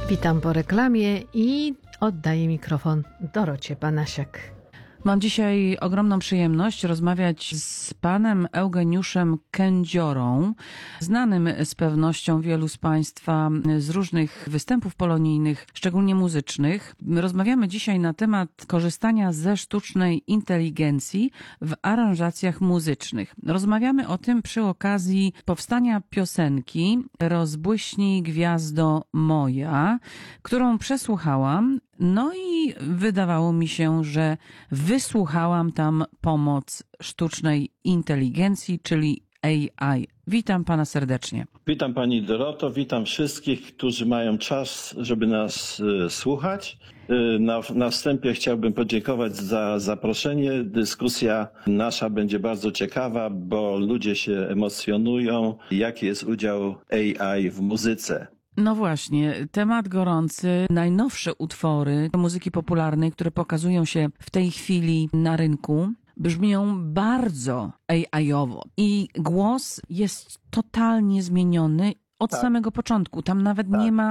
Witam po reklamie i oddaję mikrofon Dorocie Banasiak. Mam dzisiaj ogromną przyjemność rozmawiać z panem Eugeniuszem Kędziorą, znanym z pewnością wielu z państwa z różnych występów polonijnych, szczególnie muzycznych. Rozmawiamy dzisiaj na temat korzystania ze sztucznej inteligencji w aranżacjach muzycznych. Rozmawiamy o tym przy okazji powstania piosenki Rozbłyśnij gwiazdo moja, którą przesłuchałam. No i wydawało mi się, że wysłuchałam tam pomoc sztucznej inteligencji, czyli AI. Witam pana serdecznie. Witam pani Doroto, witam wszystkich, którzy mają czas, żeby nas słuchać. Na wstępie chciałbym podziękować za zaproszenie. Dyskusja nasza będzie bardzo ciekawa, bo ludzie się emocjonują. Jaki jest udział AI w muzyce? No właśnie, temat gorący. Najnowsze utwory muzyki popularnej, które pokazują się w tej chwili na rynku, brzmią bardzo AI-owo i głos jest totalnie zmieniony od samego początku. Tam nawet nie ma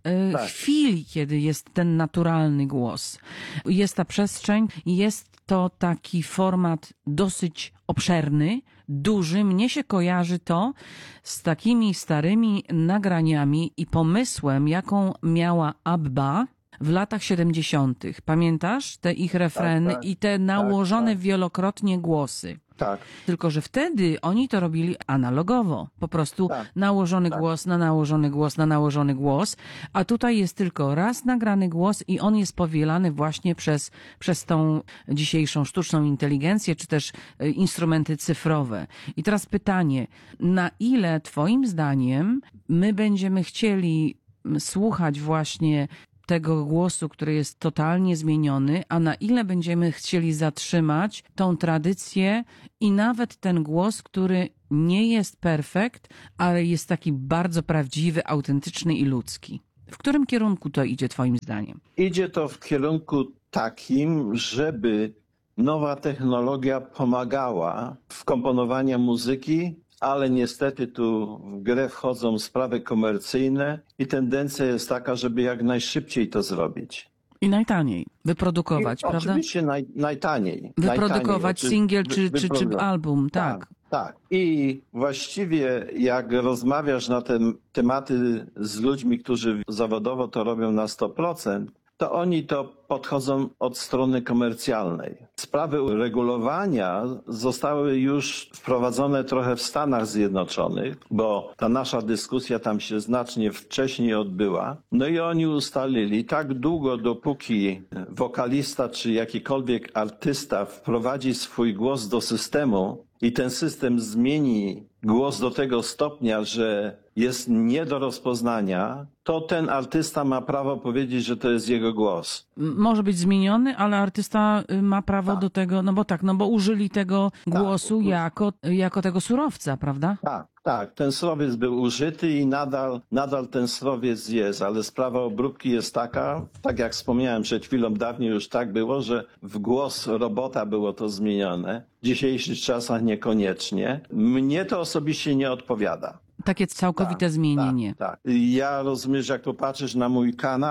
chwili, kiedy jest ten naturalny głos. Jest ta przestrzeń, jest to taki format dosyć obszerny, duży. Mnie się kojarzy to z takimi starymi nagraniami i pomysłem, jaką miała ABBA w latach 70. Pamiętasz te ich refreny i te nałożone wielokrotnie głosy? Tak. Tylko że wtedy oni to robili analogowo. Po prostu nałożony głos na nałożony głos na nałożony głos. A tutaj jest tylko raz nagrany głos i on jest powielany właśnie przez tą dzisiejszą sztuczną inteligencję, czy też instrumenty cyfrowe. I teraz pytanie, na ile twoim zdaniem my będziemy chcieli słuchać właśnie tego głosu, który jest totalnie zmieniony, a na ile będziemy chcieli zatrzymać tą tradycję i nawet ten głos, który nie jest perfekt, ale jest taki bardzo prawdziwy, autentyczny i ludzki. W którym kierunku to idzie twoim zdaniem? Idzie to w kierunku takim, żeby nowa technologia pomagała w komponowaniu muzyki, ale niestety tu w grę wchodzą sprawy komercyjne i tendencja jest taka, żeby jak najszybciej to zrobić. I najtaniej wyprodukować, prawda? Oczywiście najtaniej. Wyprodukować singiel czy album, tak. Tak. I właściwie jak rozmawiasz na te tematy z ludźmi, którzy zawodowo to robią na 100%, to oni to podchodzą od strony komercjalnej. Sprawy uregulowania zostały już wprowadzone trochę w Stanach Zjednoczonych, bo ta nasza dyskusja tam się znacznie wcześniej odbyła. No i oni ustalili tak długo, dopóki wokalista czy jakikolwiek artysta wprowadzi swój głos do systemu i ten system zmieni głos do tego stopnia, że jest nie do rozpoznania, to ten artysta ma prawo powiedzieć, że to jest jego głos. Może być zmieniony, ale artysta ma prawo do tego, bo użyli tego głosu jako tego surowca, prawda? Tak, ten surowiec był użyty i nadal ten surowiec jest, ale sprawa obróbki jest taka, tak jak wspomniałem przed chwilą, dawniej już tak było, że w głos robota było to zmienione. W dzisiejszych czasach niekoniecznie. Mnie to osobiście nie odpowiada. Takie całkowite zmienienie. Tak. Ja rozumiem, że jak popatrzysz na mój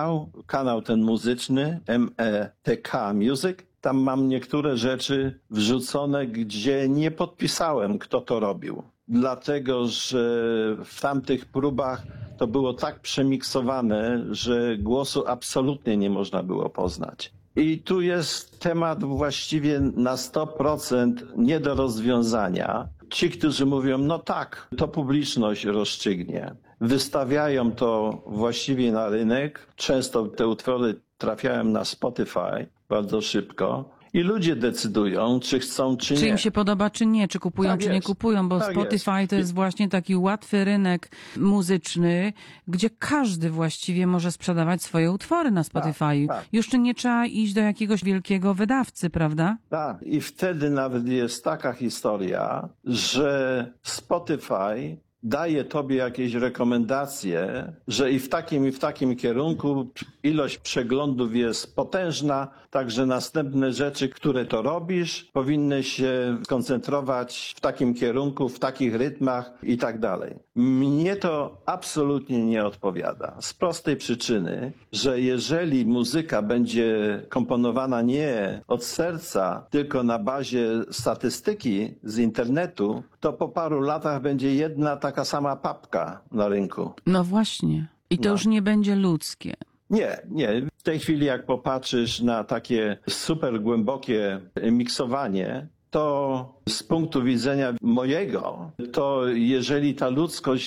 kanał ten muzyczny, METK Music, tam mam niektóre rzeczy wrzucone, gdzie nie podpisałem, kto to robił. Dlatego, że w tamtych próbach to było tak przemiksowane, że głosu absolutnie nie można było poznać. I tu jest temat właściwie na 100% nie do rozwiązania. Ci, którzy mówią, no tak, to publiczność rozstrzygnie. Wystawiają to właściwie na rynek. Często te utwory trafiają na Spotify bardzo szybko. I ludzie decydują, czy chcą, czy nie. Czy im się podoba, czy nie, czy kupują, czy nie kupują, bo Spotify to jest właśnie taki łatwy rynek muzyczny, gdzie każdy właściwie może sprzedawać swoje utwory na Spotify. Już nie trzeba iść do jakiegoś wielkiego wydawcy, prawda? Tak. I wtedy nawet jest taka historia, że Spotify daje tobie jakieś rekomendacje, że i w takim kierunku ilość przeglądów jest potężna, także następne rzeczy, które to robisz, powinny się skoncentrować w takim kierunku, w takich rytmach i tak dalej. Mnie to absolutnie nie odpowiada. Z prostej przyczyny, że jeżeli muzyka będzie komponowana nie od serca, tylko na bazie statystyki z internetu, to po paru latach będzie jedna taka sama papka na rynku. No właśnie. I to już nie będzie ludzkie. Nie. W tej chwili jak popatrzysz na takie super głębokie miksowanie, to z punktu widzenia mojego, to jeżeli ta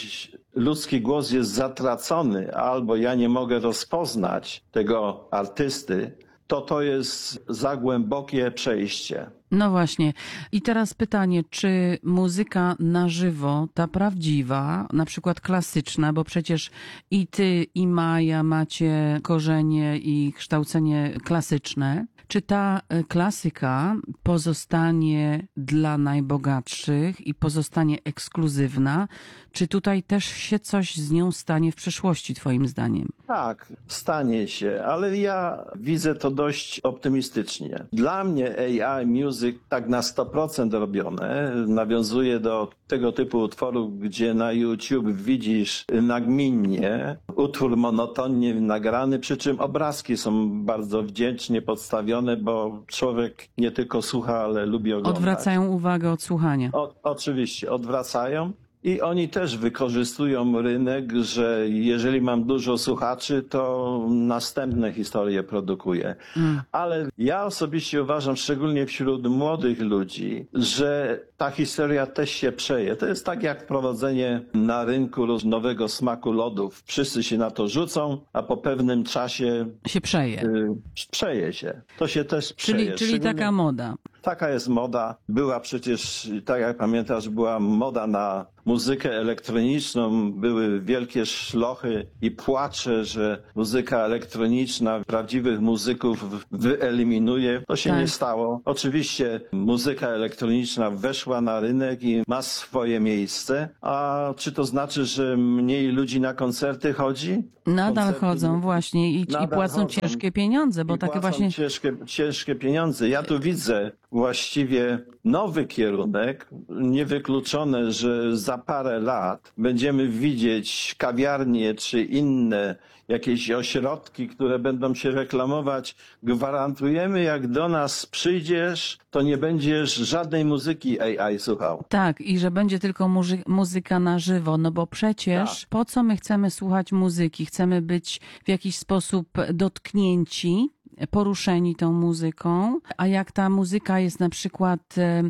ludzki głos jest zatracony, albo ja nie mogę rozpoznać tego artysty, to jest za głębokie przejście. No właśnie. I teraz pytanie, czy muzyka na żywo, ta prawdziwa, na przykład klasyczna, bo przecież i ty, i Maja macie korzenie i kształcenie klasyczne, czy ta klasyka pozostanie dla najbogatszych i pozostanie ekskluzywna? Czy tutaj też się coś z nią stanie w przyszłości, twoim zdaniem? Tak, stanie się, ale ja widzę to dość optymistycznie. Dla mnie AI Music tak na 100% robione nawiązuje do tego typu utworów, gdzie na YouTube widzisz nagminnie utwór monotonnie nagrany, przy czym obrazki są bardzo wdzięcznie podstawione, bo człowiek nie tylko słucha, ale lubi oglądać. Odwracają uwagę od słuchania. Oczywiście, odwracają. I oni też wykorzystują rynek, że jeżeli mam dużo słuchaczy, to następne historie produkuję. Ale ja osobiście uważam, szczególnie wśród młodych ludzi, że ta historia też się przeje. To jest tak jak prowadzenie na rynku nowego smaku lodów. Wszyscy się na to rzucą, a po pewnym czasie się przeje. Przeje się. To się też przeje. Czyli taka moda. Taka jest moda. Była przecież, tak jak pamiętasz, była moda na muzykę elektroniczną. Były wielkie szlochy i płacze, że muzyka elektroniczna prawdziwych muzyków wyeliminuje. To się nie stało. Oczywiście muzyka elektroniczna weszła na rynek i ma swoje miejsce. A czy to znaczy, że mniej ludzi na koncerty chodzi? Nadal chodzą właśnie i płacą ciężkie pieniądze, bo takie właśnie... Ciężkie pieniądze. Ja tu widzę właściwie nowy kierunek. Niewykluczone, że za parę lat będziemy widzieć kawiarnie czy inne jakieś ośrodki, które będą się reklamować. Gwarantujemy, jak do nas przyjdziesz, to nie będziesz żadnej muzyki AI słuchał. Tak, i że będzie tylko muzyka na żywo, no bo przecież po co my chcemy słuchać muzyki? Chcemy być w jakiś sposób dotknięci, poruszeni tą muzyką, a jak ta muzyka jest na przykład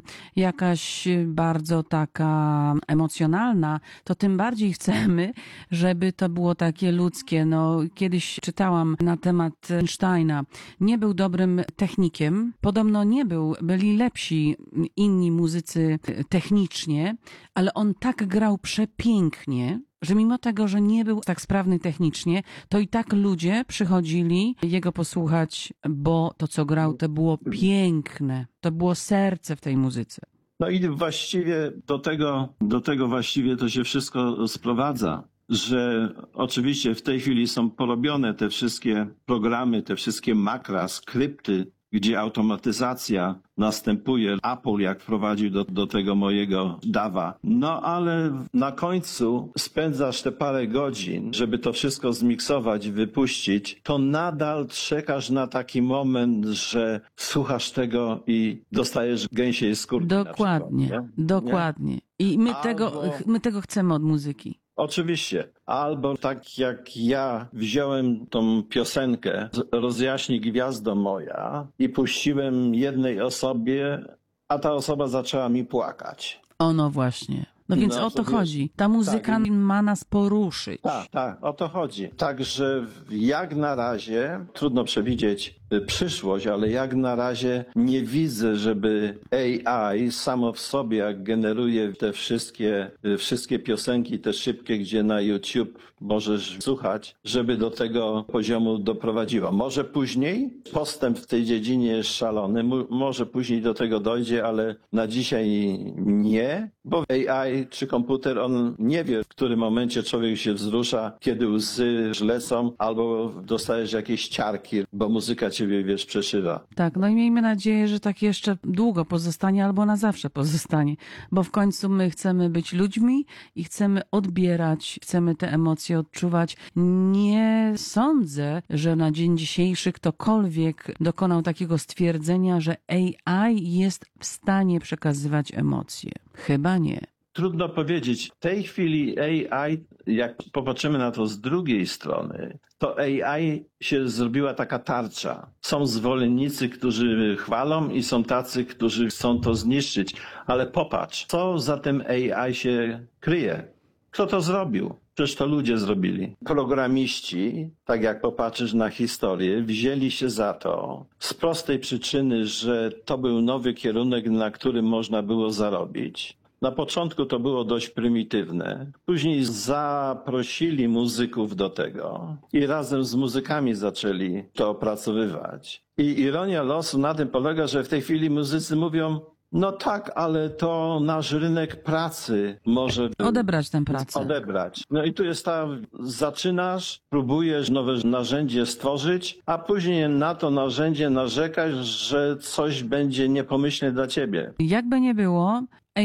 jakaś bardzo taka emocjonalna, to tym bardziej chcemy, żeby to było takie ludzkie. No, kiedyś czytałam na temat Einsteina. Nie był dobrym technikiem. Podobno nie był. Byli lepsi inni muzycy technicznie, ale on tak grał przepięknie, że mimo tego, że nie był tak sprawny technicznie, to i tak ludzie przychodzili jego posłuchać, bo to, co grał, to było piękne. To było serce w tej muzyce. No i właściwie do tego właściwie to się wszystko sprowadza, że oczywiście w tej chwili są porobione te wszystkie programy, te wszystkie makra, skrypty, gdzie automatyzacja następuje. Apple jak wprowadził do tego mojego DAW-a. No ale na końcu spędzasz te parę godzin, żeby to wszystko zmiksować, wypuścić, to nadal czekasz na taki moment, że słuchasz tego i dostajesz gęsiej skórki. Dokładnie. I my tego chcemy od muzyki. Oczywiście. Albo tak jak ja wziąłem tą piosenkę Rozjaśnij gwiazdo moja i puściłem jednej osobie, a ta osoba zaczęła mi płakać. No właśnie. No więc o to chodzi. Ta muzyka ma nas poruszyć. Tak, o to chodzi. Także jak na razie, trudno przewidzieć przyszłość, ale jak na razie nie widzę, żeby AI samo w sobie, jak generuje te wszystkie piosenki, te szybkie, gdzie na YouTube możesz słuchać, żeby do tego poziomu doprowadziła. Może później, postęp w tej dziedzinie jest szalony, może później do tego dojdzie, ale na dzisiaj nie, bo AI AI czy komputer, on nie wie, w którym momencie człowiek się wzrusza, kiedy łzy lecą, albo dostajesz jakieś ciarki, bo muzyka ciebie, wiesz, przeszywa. Tak, no i miejmy nadzieję, że tak jeszcze długo pozostanie albo na zawsze pozostanie, bo w końcu my chcemy być ludźmi i chcemy odbierać, chcemy te emocje odczuwać. Nie sądzę, że na dzień dzisiejszy ktokolwiek dokonał takiego stwierdzenia, że AI jest w stanie przekazywać emocje. Chyba nie. Trudno powiedzieć. W tej chwili AI, jak popatrzymy na to z drugiej strony, to AI się zrobiła taka tarcza. Są zwolennicy, którzy chwalą i są tacy, którzy chcą to zniszczyć. Ale popatrz, co za tym AI się kryje? Kto to zrobił? Przecież to ludzie zrobili. Programiści, tak jak popatrzysz na historię, wzięli się za to z prostej przyczyny, że to był nowy kierunek, na którym można było zarobić. Na początku to było dość prymitywne. Później zaprosili muzyków do tego i razem z muzykami zaczęli to opracowywać. I ironia losu na tym polega, że w tej chwili muzycy mówią: no tak, ale to nasz rynek pracy może Odebrać tę pracę. odebrać. No i tu jest zaczynasz, próbujesz nowe narzędzie stworzyć, a później na to narzędzie narzekasz, że coś będzie niepomyślne dla ciebie. Jakby nie było,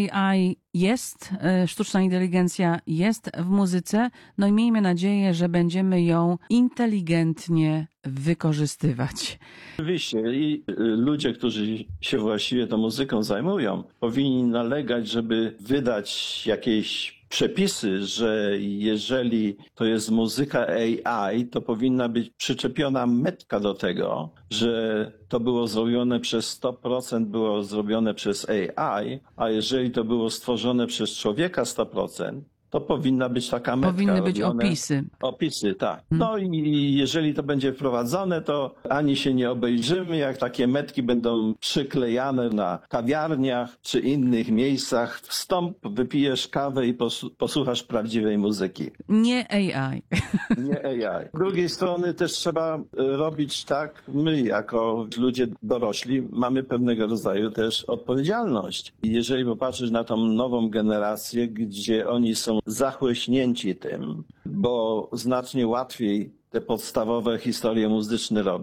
AI jest, sztuczna inteligencja jest w muzyce, no i miejmy nadzieję, że będziemy ją inteligentnie wykorzystywać. Oczywiście i ludzie, którzy się właściwie tą muzyką zajmują, powinni nalegać, żeby wydać jakieś przepisy, że jeżeli to jest muzyka AI, to powinna być przyczepiona metka do tego, że to było zrobione przez 100% było zrobione przez AI, a jeżeli to było stworzone przez człowieka 100%, to powinna być taka metka. Powinny być robione. opisy. Opisy, tak. No i jeżeli to będzie wprowadzone, to ani się nie obejrzymy, jak takie metki będą przyklejane na kawiarniach czy innych miejscach. Wstąp, wypijesz kawę i posłuchasz prawdziwej muzyki. Nie AI. Nie AI. Z drugiej strony też trzeba robić tak, my jako ludzie dorośli mamy pewnego rodzaju też odpowiedzialność. I jeżeli popatrzysz na tą nową generację, gdzie oni są zachłyśnięci tym, bo znacznie łatwiej te podstawowe historie muzyczne robią.